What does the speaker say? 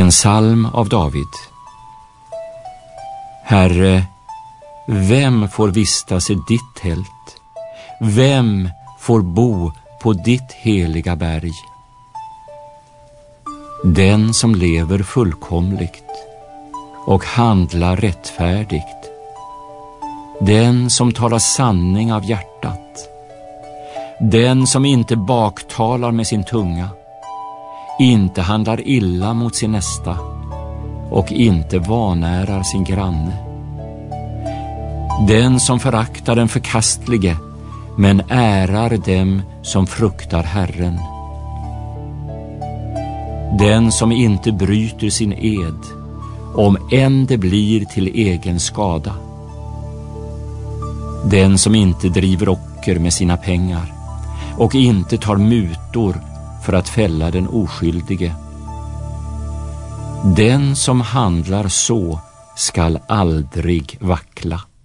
En psalm av David. Herre, vem får vistas i ditt tält? Vem får bo på ditt heliga berg? Den som lever fullkomligt och handlar rättfärdigt. Den som talar sanning av hjärtat. Den som inte baktalar med sin tunga. Inte handlar illa mot sin nästa och inte vanärar sin granne. Den som föraktar den förkastlige men ärar dem som fruktar Herren. Den som inte bryter sin ed, om än det blir till egen skada. Den som inte driver ocker med sina pengar och inte tar mutor för att fälla den oskyldige. Den som handlar så skall aldrig vackla.